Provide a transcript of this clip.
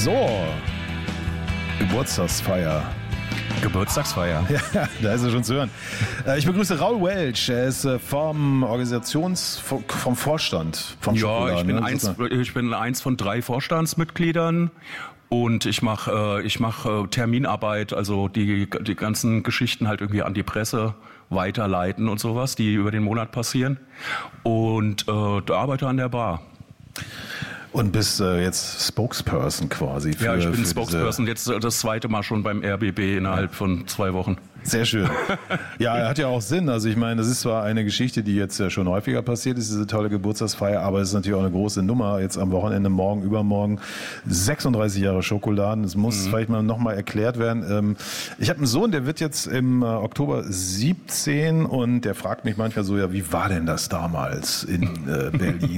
So, Geburtstagsfeier. Ja, da ist er schon zu hören. Ich begrüße Raul Welch. Er ist vom Vorstand vom Schokoladen. Ja, ich bin eins von 3 Vorstandsmitgliedern und ich mache Terminarbeit, also die ganzen Geschichten halt irgendwie an die Presse weiterleiten und sowas, die über den Monat passieren, und arbeite an der Bar. Und bist jetzt Spokesperson quasi. Ja, ich bin Spokesperson jetzt das 2. Mal schon beim RBB innerhalb von 2 Wochen. Sehr schön. Ja, hat ja auch Sinn. Also ich meine, das ist zwar eine Geschichte, die jetzt ja schon häufiger passiert ist, diese tolle Geburtstagsfeier, aber es ist natürlich auch eine große Nummer. Jetzt am Wochenende, morgen, übermorgen, 36 Jahre Schokoladen. Das muss vielleicht mal nochmal erklärt werden. Ich habe einen Sohn, der wird jetzt im Oktober 17 und der fragt mich manchmal so, ja, wie war denn das damals in Berlin?